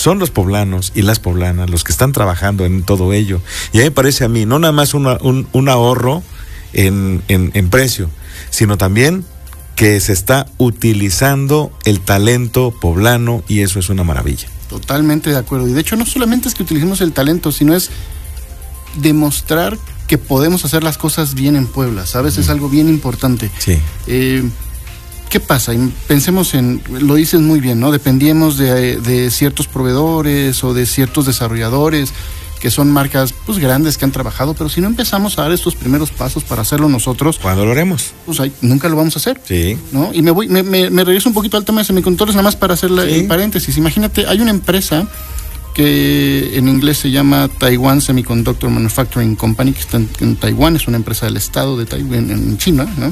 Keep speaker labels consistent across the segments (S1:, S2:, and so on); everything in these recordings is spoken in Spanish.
S1: son los poblanos y las poblanas los que están trabajando en todo ello. Y a mí me parece a mí, no nada más un ahorro en precio, sino también que se está utilizando el talento poblano, y eso es una maravilla.
S2: Totalmente de acuerdo. Y de hecho no solamente es que utilicemos el talento, sino es demostrar que podemos hacer las cosas bien en Puebla, ¿sabes? Es algo bien importante.
S1: Sí.
S2: ¿Qué pasa? Pensemos lo dices muy bien, ¿no? Dependíamos de ciertos proveedores o de ciertos desarrolladores que son marcas pues grandes que han trabajado, pero si no empezamos a dar estos primeros pasos para hacerlo nosotros,
S1: ¿cuándo lo haremos?
S2: Pues nunca lo vamos a hacer.
S1: Sí.
S2: ¿No? Y me regreso un poquito al tema de semiconductores, nada más para hacer el paréntesis. Imagínate, hay una empresa que en inglés se llama Taiwan Semiconductor Manufacturing Company, que está en Taiwán, es una empresa del estado de Taiwán, en China, ¿no?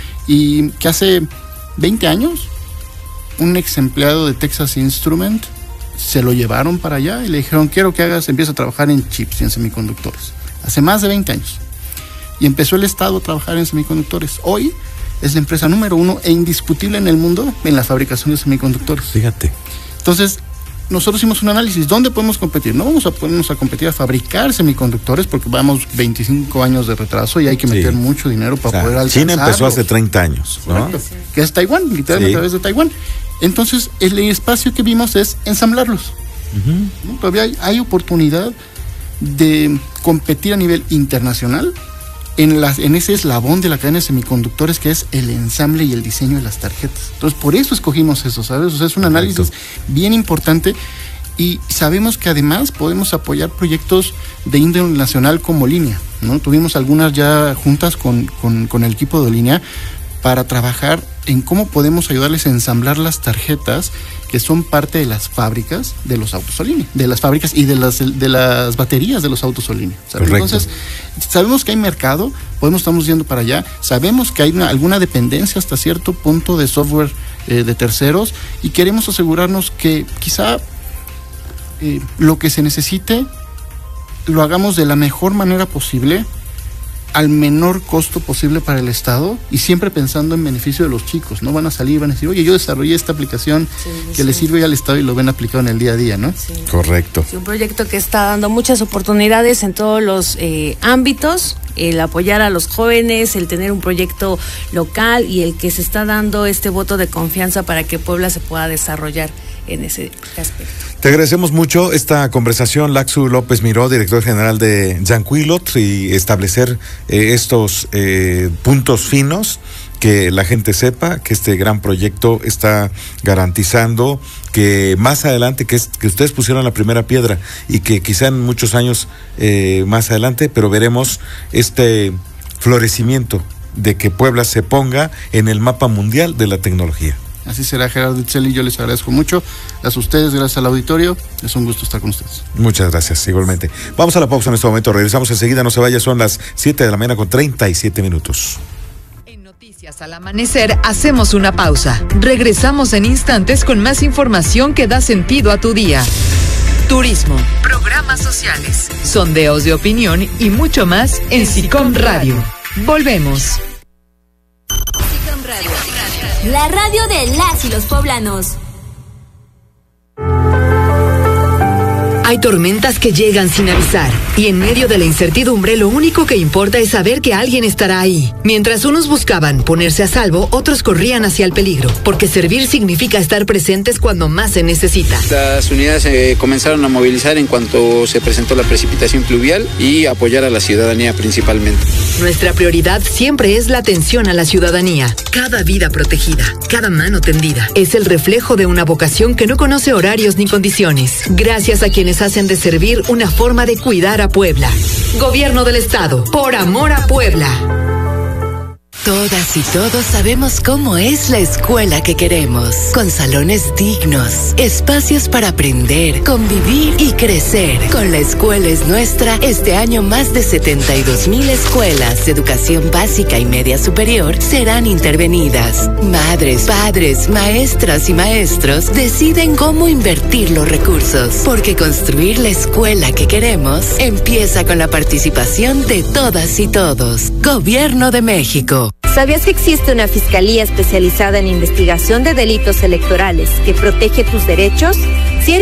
S2: Y que hace 20 años, un ex empleado de Texas Instrument se lo llevaron para allá y le dijeron, quiero que empieza a trabajar en chips y en semiconductores. Hace más de 20 años. Y empezó el Estado a trabajar en semiconductores. Hoy es la empresa número 1 e indiscutible en el mundo en la fabricación de semiconductores.
S1: Fíjate.
S2: Entonces, nosotros hicimos un análisis. ¿Dónde podemos competir? No vamos a ponernos a competir a fabricar semiconductores porque vamos 25 años de retraso y hay que meter mucho dinero para poder alcanzarlos.
S1: China empezó hace 30 años, ¿no?
S2: Correcto. Que es Taiwán, literalmente a través de Taiwán. Entonces, el espacio que vimos es ensamblarlos. ¿No? Todavía hay oportunidad de competir a nivel internacional en ese eslabón de la cadena de semiconductores que es el ensamble y el diseño de las tarjetas. Entonces, por eso escogimos eso, ¿sabes? O sea, es un análisis bien importante y sabemos que además podemos apoyar proyectos de índole nacional como Línea, ¿no? Tuvimos algunas ya juntas con el equipo de Línea para trabajar en cómo podemos ayudarles a ensamblar las tarjetas que son parte de las fábricas de los autos o línea, de las fábricas y de las baterías de los autos o línea, ¿sabes? Entonces, sabemos que hay mercado, estamos yendo para allá, sabemos que hay alguna dependencia hasta cierto punto de software de terceros y queremos asegurarnos que quizá lo que se necesite lo hagamos de la mejor manera posible, al menor costo posible para el Estado y siempre pensando en beneficio de los chicos. No van a salir y van a decir, oye, yo desarrollé esta aplicación que le sirve al Estado y lo ven aplicado en el día a día, ¿no?
S3: Sí.
S1: Correcto.
S3: Sí, un proyecto que está dando muchas oportunidades en todos los ámbitos, el apoyar a los jóvenes, el tener un proyecto local y el que se está dando este voto de confianza para que Puebla se pueda desarrollar en ese aspecto.
S1: Te agradecemos mucho esta conversación, Laxu López Miró, director general de Yancuilot, y establecer estos puntos finos, que la gente sepa que este gran proyecto está garantizando que más adelante, que ustedes pusieron la primera piedra y que quizá en muchos años más adelante, pero veremos este florecimiento de que Puebla se ponga en el mapa mundial de la tecnología.
S2: Así será, Gerardo Itzel, yo les agradezco mucho. Gracias a ustedes, gracias al auditorio. Es un gusto estar con ustedes.
S1: Muchas gracias, igualmente. Vamos a la pausa en este momento. Regresamos enseguida, no se vaya, son las 7 de la mañana con 37 minutos.
S4: En Noticias al Amanecer hacemos una pausa. Regresamos en instantes con más información que da sentido a tu día. Turismo, programas sociales, sondeos de opinión y mucho más en SICOM Radio. Volvemos.
S5: SICOM Radio. La radio de las y los poblanos.
S4: Hay tormentas que llegan sin avisar y en medio de la incertidumbre lo único que importa es saber que alguien estará ahí. Mientras unos buscaban ponerse a salvo, otros corrían hacia el peligro, porque servir significa estar presentes cuando más se necesita.
S6: Las unidades se comenzaron a movilizar en cuanto se presentó la precipitación pluvial y apoyar a la ciudadanía principalmente.
S4: Nuestra prioridad siempre es la atención a la ciudadanía. Cada vida protegida, cada mano tendida, es el reflejo de una vocación que no conoce horarios ni condiciones. Gracias a quienes hacen de servir una forma de cuidar a Puebla. Gobierno del Estado, por amor a Puebla.
S7: Todas y todos sabemos cómo es la escuela que queremos, con salones dignos, espacios para aprender, convivir y crecer. Con La Escuela es Nuestra, este año más de 72,000 escuelas de educación básica y media superior serán intervenidas. Madres, padres, maestras y maestros deciden cómo invertir los recursos, porque construir la escuela que queremos empieza con la participación de todas y todos. Gobierno de México.
S5: ¿Sabías que existe una fiscalía especializada en investigación de delitos electorales que protege tus derechos?